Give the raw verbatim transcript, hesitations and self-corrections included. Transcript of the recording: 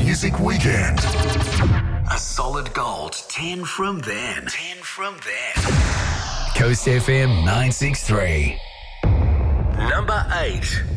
Music Weekend. A solid gold ten from then. ten from then. Coast F M nine six three. Number eight.